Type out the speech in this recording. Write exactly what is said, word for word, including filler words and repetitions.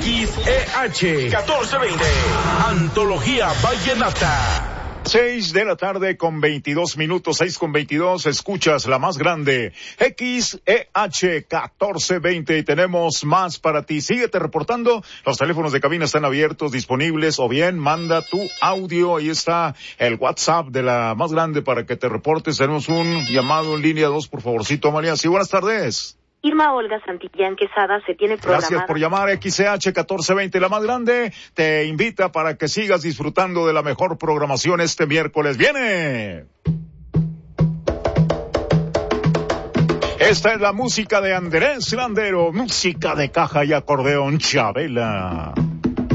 X E H catorce veinte. Antología Vallenata. Seis de la tarde con veintidós minutos, seis con veintidós, escuchas la más grande, X E H catorce veinte, y tenemos más para ti. Síguete reportando, los teléfonos de cabina están abiertos, disponibles, o bien manda tu audio, ahí está el WhatsApp de la más grande para que te reportes. Tenemos un llamado en línea dos, por favorcito, María. Sí, buenas tardes. Irma Olga Santillán Quesada se tiene programada. Gracias por llamar. X E H catorce veinte, la más grande, te invita para que sigas disfrutando de la mejor programación este miércoles. ¡Viene! Esta es la música de Andrés Landero, música de caja y acordeón, Chabela.